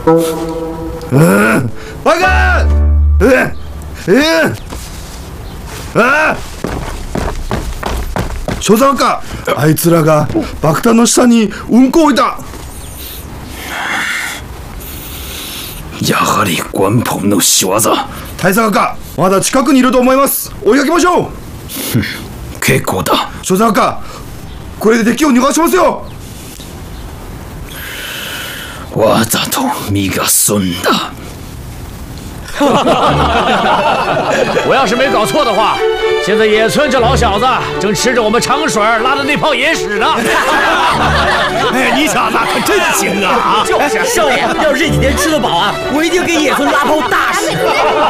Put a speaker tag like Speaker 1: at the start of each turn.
Speaker 1: バカ！所長か、あいつらが爆弾の下にうんこを置いた。
Speaker 2: やはり官本の仕業。
Speaker 1: 大佐か、まだ近くにいると思います。追いかけましょう。
Speaker 2: 結構だ。
Speaker 1: 所長か、これで敵を逃がしますよ。
Speaker 2: わざと身が済んだ。
Speaker 3: 我要是没搞错的话，现在野村这老小子正吃着我们长水拉的那泡野屎呢。
Speaker 4: 哎，你小子可真行啊！
Speaker 5: 就是少爷，要是这几天吃得饱啊，我一定给野村拉泡大屎。